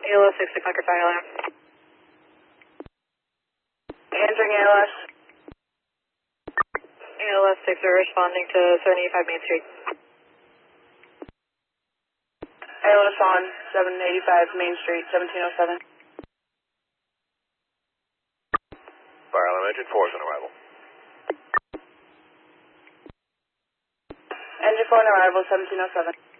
ALS 6 Conquer Fire Alarm. Answering ALS. ALS 6 are responding to 785 Main Street. ALS on 785 Main Street, 1707. Fire alarm engine 4 is on arrival. Engine 4 on arrival, 1707.